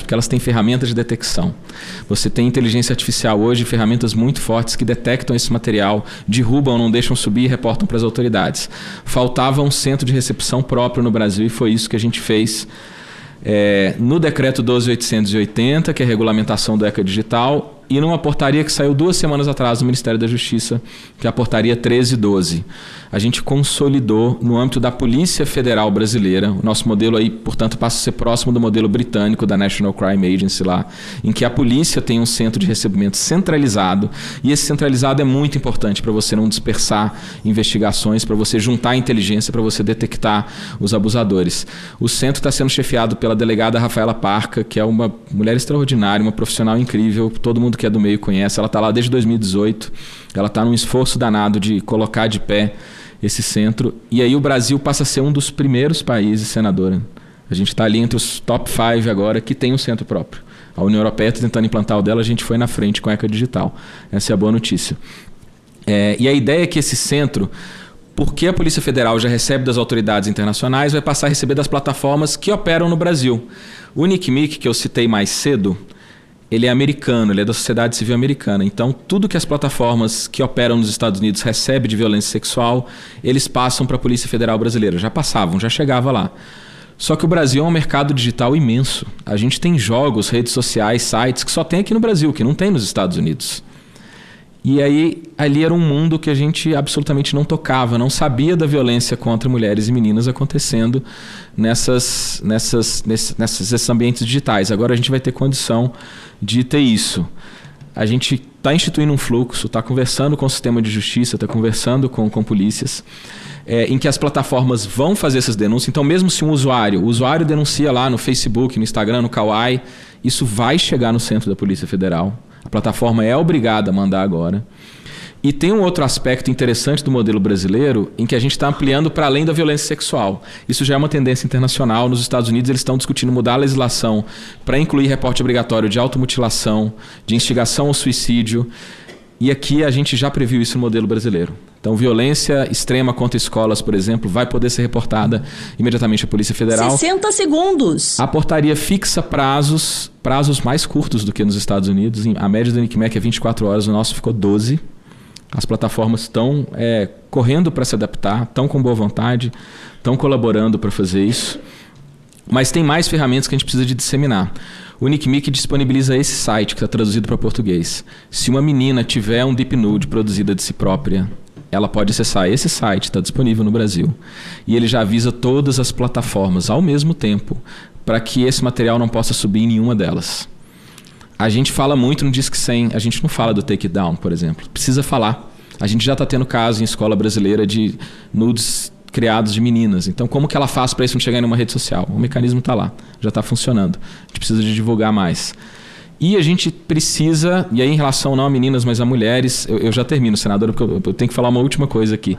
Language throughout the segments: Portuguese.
porque elas têm ferramentas de detecção. Você tem inteligência artificial hoje, ferramentas muito fortes que detectam esse material, derrubam, não deixam subir e reportam para as autoridades. Faltava um centro de recepção próprio no Brasil e foi isso que a gente fez no decreto 12.880, que é a regulamentação do ECA Digital, e numa portaria que saiu 2 semanas atrás do Ministério da Justiça, que é a portaria 1312. A gente consolidou no âmbito da Polícia Federal Brasileira. O nosso modelo aí, portanto, passa a ser próximo do modelo britânico da National Crime Agency lá, em que a polícia tem um centro de recebimento centralizado, e esse centralizado é muito importante para você não dispersar investigações, para você juntar inteligência, para você detectar os abusadores. O centro está sendo chefiado pela delegada Rafaela Parca, que é uma mulher extraordinária, uma profissional incrível, todo mundo que é do meio conhece. Ela está lá desde 2018, ela está num esforço danado de colocar de pé esse centro, e aí o Brasil passa a ser um dos primeiros países, senadora. A gente está ali entre os top 5 agora que tem um centro próprio. A União Europeia está tentando implantar o dela, a gente foi na frente com a ECA Digital. Essa é a boa notícia. E a ideia é que esse centro, porque a Polícia Federal já recebe das autoridades internacionais, vai passar a receber das plataformas que operam no Brasil. O NICMIC, que eu citei mais cedo, ele é americano, ele é da sociedade civil americana. Então, tudo que as plataformas que operam nos Estados Unidos recebem de violência sexual, eles passam para a Polícia Federal Brasileira. Já passavam, já chegava lá. Só que o Brasil é um mercado digital imenso. A gente tem jogos, redes sociais, sites que só tem aqui no Brasil, que não tem nos Estados Unidos. E aí, ali era um mundo que a gente absolutamente não tocava, não sabia da violência contra mulheres e meninas acontecendo nesses ambientes digitais. Agora a gente vai ter condição de ter isso. A gente está instituindo um fluxo, está conversando com o sistema de justiça, está conversando com polícias, em que as plataformas vão fazer essas denúncias. Então, mesmo se o usuário denuncia lá no Facebook, no Instagram, no Kawaii, isso vai chegar no centro da Polícia Federal. A plataforma é obrigada a mandar agora. E tem um outro aspecto interessante do modelo brasileiro, em que a gente está ampliando para além da violência sexual. Isso já é uma tendência internacional. Nos Estados Unidos eles estão discutindo mudar a legislação para incluir reporte obrigatório de automutilação, de instigação ao suicídio. E aqui a gente já previu isso no modelo brasileiro. Então, violência extrema contra escolas, por exemplo, vai poder ser reportada imediatamente à Polícia Federal. 60 segundos. A portaria fixa prazos mais curtos do que nos Estados Unidos. A média do NICMEC é 24 horas, o nosso ficou 12. As plataformas estão correndo para se adaptar, estão com boa vontade, estão colaborando para fazer isso. Mas tem mais ferramentas que a gente precisa de disseminar. O NICMIC disponibiliza esse site que está traduzido para português. Se uma menina tiver um deep nude produzida de si própria, ela pode acessar esse site, está disponível no Brasil. E ele já avisa todas as plataformas ao mesmo tempo, para que esse material não possa subir em nenhuma delas. A gente fala muito no Disque 100, a gente não fala do Take It Down, por exemplo. Precisa falar. A gente já está tendo caso em escola brasileira de nudes criados de meninas. Então, como que ela faz para isso não chegar em uma rede social? O mecanismo está lá, já está funcionando. A gente precisa de divulgar mais. E a gente precisa, e aí em relação não a meninas, mas a mulheres, eu já termino, senadora, porque eu tenho que falar uma última coisa aqui.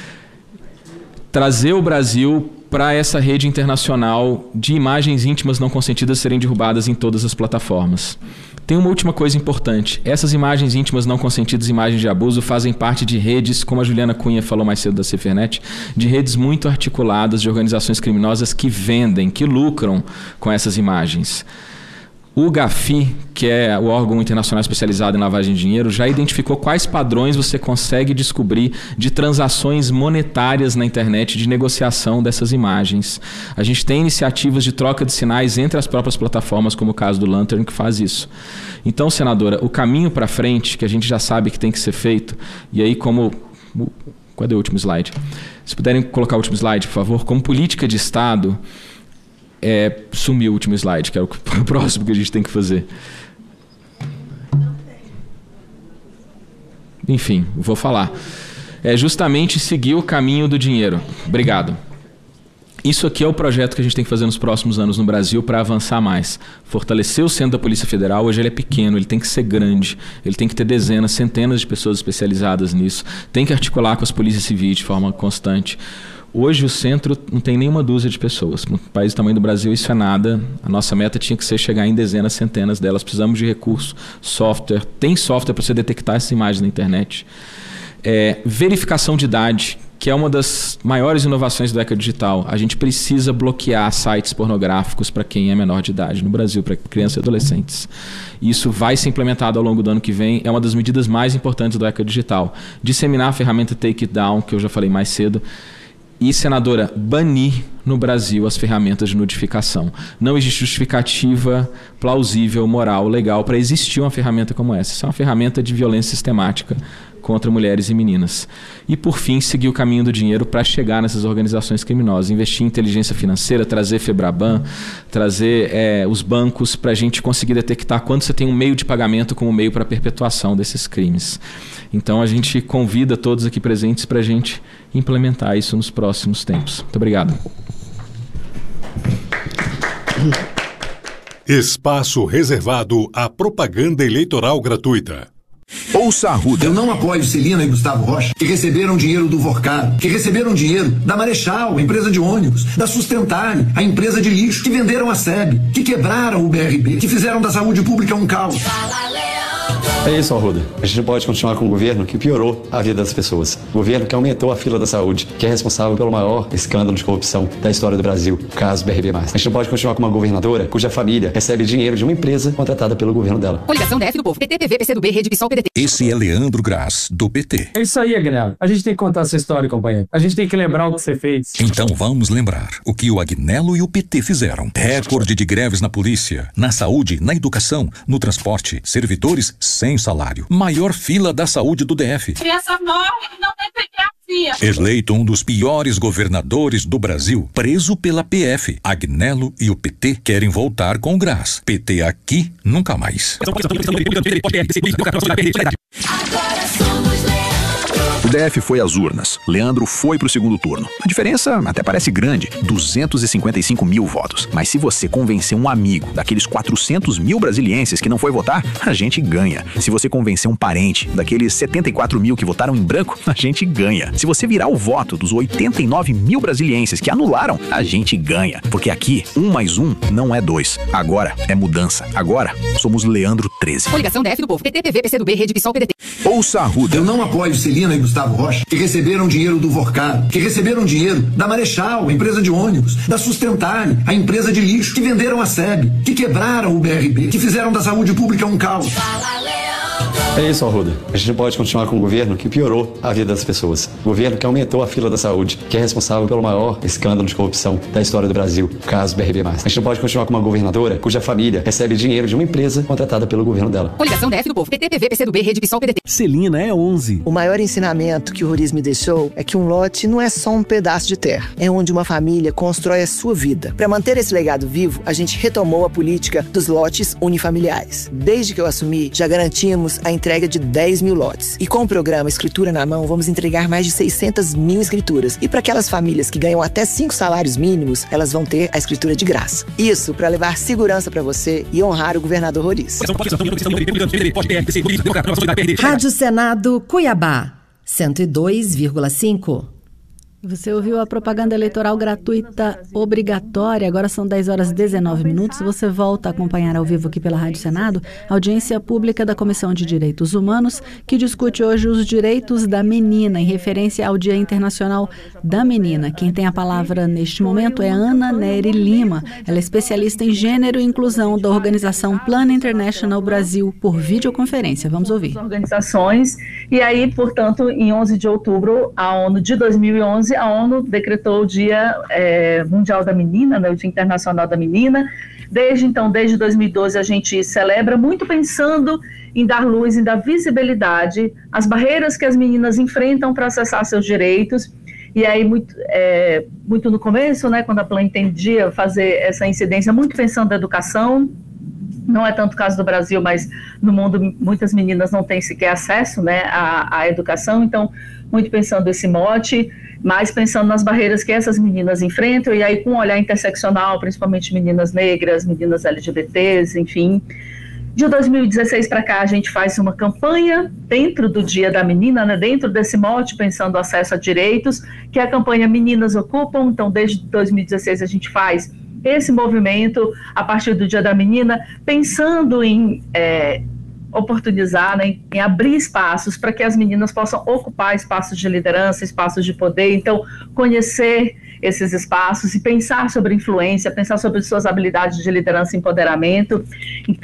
Trazer o Brasil para essa rede internacional de imagens íntimas não consentidas serem derrubadas em todas as plataformas. Tem uma última coisa importante. Essas imagens íntimas não consentidas, imagens de abuso, fazem parte de redes, como a Juliana Cunha falou mais cedo da Cifernet, de redes muito articuladas de organizações criminosas que vendem, que lucram com essas imagens. O GAFI, que é o órgão internacional especializado em lavagem de dinheiro, já identificou quais padrões você consegue descobrir de transações monetárias na internet, de negociação dessas imagens. A gente tem iniciativas de troca de sinais entre as próprias plataformas, como o caso do Lantern, que faz isso. Então, senadora, o caminho para frente, que a gente já sabe que tem que ser feito, e aí como... Cadê o último slide? Se puderem colocar o último slide, por favor. Como política de Estado... sumiu o último slide, que é o próximo que a gente tem que fazer. Enfim, vou falar. É justamente seguir o caminho do dinheiro. Obrigado. Isso aqui é o projeto que a gente tem que fazer nos próximos anos no Brasil para avançar mais. Fortalecer o centro da Polícia Federal. Hoje ele é pequeno, ele tem que ser grande. Ele tem que ter dezenas, centenas de pessoas especializadas nisso. Tem que articular com as polícias civis de forma constante. Hoje o centro não tem nenhuma dúzia de pessoas. No país do tamanho do Brasil isso é nada. A nossa meta tinha que ser chegar em dezenas, centenas delas. Precisamos de recursos, software. Tem software para você detectar essas imagens na internet. Verificação de idade, que é uma das maiores inovações do ECA Digital. A gente precisa bloquear sites pornográficos para quem é menor de idade no Brasil, para crianças e adolescentes. Isso vai ser implementado ao longo do ano que vem, é uma das medidas mais importantes do ECA Digital. Disseminar a ferramenta Take It Down, que eu já falei mais cedo, e, senadora, banir no Brasil as ferramentas de notificação. Não existe justificativa plausível, moral, legal para existir uma ferramenta como essa. Isso é uma ferramenta de violência sistemática contra mulheres e meninas. E, por fim, seguir o caminho do dinheiro para chegar nessas organizações criminosas. Investir em inteligência financeira, trazer Febraban, trazer os bancos para a gente conseguir detectar quando você tem um meio de pagamento como meio para a perpetuação desses crimes. Então, a gente convida todos aqui presentes para a gente implementar isso nos próximos tempos. Muito obrigado. Espaço reservado à propaganda eleitoral gratuita. Ouça a Arruda. Eu não apoio Celina e Gustavo Rocha, que receberam dinheiro do Vorcado, que receberam dinheiro da Marechal, a empresa de ônibus, da Sustentare, a empresa de lixo, que venderam a SEB, que quebraram o BRB, que fizeram da saúde pública um caos. É isso, Arruda. A gente não pode continuar com um governo que piorou a vida das pessoas. Um governo que aumentou a fila da saúde, que é responsável pelo maior escândalo de corrupção da história do Brasil, o caso BRB+. A gente não pode continuar com uma governadora cuja família recebe dinheiro de uma empresa contratada pelo governo dela. Coligação DF do Povo, PT, PV, PCdoB, Rede, PSOL, PDT. Esse é Leandro Graz, do PT. É isso aí, Agnello. A gente tem que contar essa história, companheiro. A gente tem que lembrar o que você fez. Então vamos lembrar o que o Agnello e o PT fizeram. Recorde de greves na polícia, na saúde, na educação, no transporte, servidores sem salário. Maior fila da saúde do DF. Criança morre e não tem pediatria. Eleito um dos piores governadores do Brasil, preso pela PF. Agnello e o PT querem voltar com o Graz. PT aqui, nunca mais. Agora somos Leandro. O DF foi às urnas. Leandro foi pro segundo turno. A diferença até parece grande, 255 mil votos. Mas se você convencer um amigo daqueles 400 mil brasilienses que não foi votar, a gente ganha. Se você convencer um parente daqueles 74 mil que votaram em branco, a gente ganha. Se você virar o voto dos 89 mil brasilienses que anularam, a gente ganha. Porque aqui, 1 mais 1 não é 2. Agora é mudança. Agora somos Leandro 13. Coligação DF do Povo, PT, PV, PCdoB, Rede, PSOL, PDT. Ouça a Arruda. Eu não apoio Celina e Gustavo Rocha, que receberam dinheiro do Vorcado, que receberam dinheiro da Marechal, a empresa de ônibus, da Sustentare, a empresa de lixo, que venderam a SEB, que quebraram o BRB, que fizeram da saúde pública um caos. É isso, Arruda. A gente não pode continuar com um governo que piorou a vida das pessoas. Um governo que aumentou a fila da saúde, que é responsável pelo maior escândalo de corrupção da história do Brasil, o caso BRB+. A gente não pode continuar com uma governadora cuja família recebe dinheiro de uma empresa contratada pelo governo dela. Coligação DF do Povo, PT, PV, PCdoB, Rede, PSOL, PDT. Celina é 11. O maior ensinamento que o Roriz me deixou é que um lote não é só um pedaço de terra. É onde uma família constrói a sua vida. Para manter esse legado vivo, a gente retomou a política dos lotes unifamiliares. Desde que eu assumi, já garantimos a entrega de 10 mil lotes. E com o programa Escritura na Mão, vamos entregar mais de 600 mil escrituras. E para aquelas famílias que ganham até 5 salários mínimos, elas vão ter a escritura de graça. Isso para levar segurança para você e honrar o governador Roriz. Rádio Senado Cuiabá, 102,5. Você ouviu a propaganda eleitoral gratuita obrigatória, agora são 10 horas e 19 minutos. Você volta a acompanhar ao vivo aqui pela Rádio Senado a audiência pública da Comissão de Direitos Humanos, que discute hoje os direitos da menina, em referência ao Dia Internacional da Menina. Quem tem a palavra neste momento é Ana Nery Lima. Ela é especialista em gênero e inclusão da organização Plan International Brasil, por videoconferência. Vamos ouvir. Organizações, e aí, portanto, em 11 de outubro, a ONU de 2011, a ONU decretou o Dia Mundial da Menina, né, o Dia Internacional da Menina. Desde 2012, a gente celebra muito pensando em dar luz, em dar visibilidade às barreiras que as meninas enfrentam para acessar seus direitos. E aí, muito no começo, né, quando a Plan entendia fazer essa incidência, muito pensando na educação. Não é tanto o caso do Brasil, mas no mundo muitas meninas não têm sequer acesso, né, à educação, então muito pensando esse mote, mas pensando nas barreiras que essas meninas enfrentam, e aí com um olhar interseccional, principalmente meninas negras, meninas LGBTs, enfim. De 2016 para cá a gente faz uma campanha dentro do Dia da Menina, né, dentro desse mote, pensando o acesso a direitos, que é a campanha Meninas Ocupam. Então desde 2016 a gente faz esse movimento a partir do Dia da Menina, pensando em oportunizar, né, em abrir espaços para que as meninas possam ocupar espaços de liderança, espaços de poder. Então, conhecer esses espaços e pensar sobre influência, pensar sobre suas habilidades de liderança e empoderamento.